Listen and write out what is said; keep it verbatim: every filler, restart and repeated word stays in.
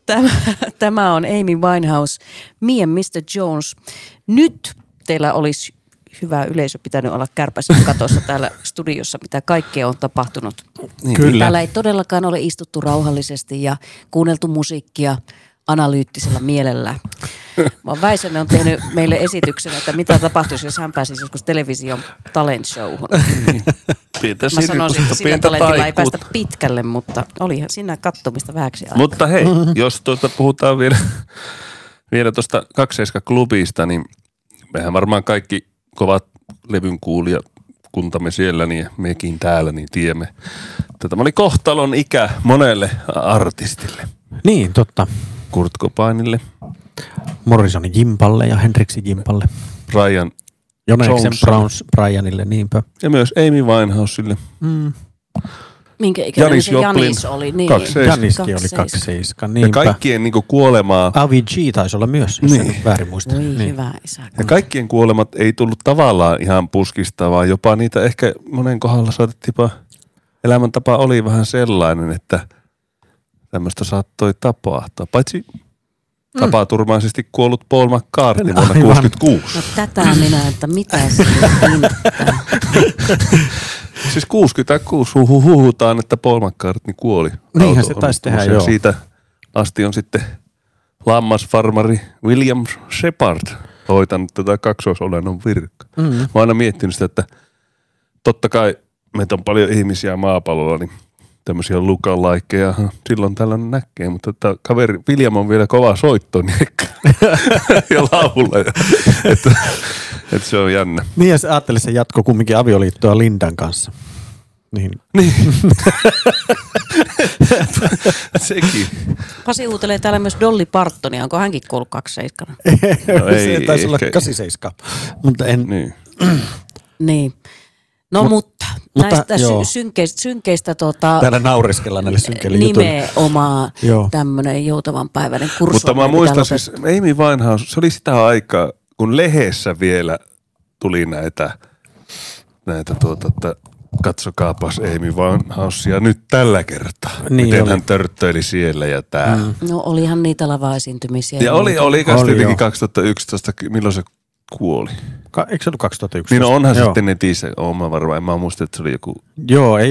Tämä, tämä on Amy Winehouse, Me and mister Jones. Nyt teillä olisi hyvä yleisö pitänyt olla kärpäisen katossa täällä studiossa, mitä kaikkea on tapahtunut. Kyllä. Täällä ei todellakaan ole istuttu rauhallisesti ja kuunneltu musiikkia analyyttisellä mielellä. Vaan Väisänen on tehnyt meille esityksen, että mitä tapahtuisi, jos hän pääsisi joskus television talent showhun. Pientä Mä sanoisin, että sillä talentilla ei taikuutta. päästä pitkälle, mutta olihan siinä kattomista vähäksi aikaa. Mutta hei, jos tuota puhutaan vielä, vielä tuosta kaksiseiska-klubista, niin mehän varmaan kaikki kovat levyn kuulijakuntamme siellä, niin mekin täällä, niin tiedämme. Tämä oli kohtalon ikä monelle artistille. Niin, totta. Kurt Cobainille, Morrisonin Jimpalle ja Hendrixin Jimpalle. Brian Joneksen Jones Browns Brianille, niinpä. ja myös Amy Winehouselle. Mm. Minkä ikäinen Janis se Joplin, Janis oli? Niin. kaksi seiska. Janiskin oli kaksi seiska, Ja niinpä. kaikkien niinku kuolemaa, Avicii taisi olla myös, jos Niin. en väärin muista. Oi, Niin. hyvä isä. ja kaikkien kuolemat ei tullut tavallaan ihan puskista, vaan jopa niitä ehkä monen kohdalla saatettiinpa, elämäntapa oli vähän sellainen, että tämmöistä saattoi tapahtua. Paitsi tapaturmaisesti kuollut Paul McCartney vuonna Aivan. kuusikymmentäkuusi. No tätä minä, että mitä se pinttää. Siis kuusikymmentäkuusi huhu, huhutaan, että Paul McCartney kuoli. Niinhän se taisi tehdä, auto-onnettomuudessa. joo. Siitä asti on sitten lammasfarmari William Shepard hoitanut tätä kaksoisolennon virkkaa. Mm. Mä oon aina miettinyt sitä, että totta kai meitä on paljon ihmisiä maapallolla, niin tämmöisiä lookalikeja silloin tällöin näkee, mutta tämä kaveri William on vielä kova soittoniekka ja laulaja, että, että se on jännä. Niin ja ajattelin, se jatko kumminkin avioliittoa Lindan kanssa. Niin. Niin. Sekin. Pasi uutelee täällä myös Dolly Partonia. Onko hänkin kuollut kaksiseiskana? No ei, se taisi olla ehkä- kasiseiska. Mutta en, Niin. Niin. No Mut- mutta, mutta näistä joo. sy- synkeistä, synkeistä tota, täällä naureskellaan näille synkeille jutuille. nimenomaan Joo. tämmöinen joutavan päiväinen Mutta kursointi. mä muistan siis, Amy Winehouse, se oli sitä aikaa, kun lehdessä vielä tuli näitä, näitä tuota, että katsokaapas Amy Winehousea nyt tällä kertaa. Niin Miten oli. hän törttöili siellä ja täällä. Mm. No olihan niitä lava-esiintymisiä. Ja oli, oli kas Oli, tietenkin joo. kaksituhattayksitoista, milloin se kuoli. Ka- eikö se ollut kaksituhattayksitoista? Niin no onhan Joo. sitten netissä, oon mä varmaan, en mä muista, että se oli joku Joo, ei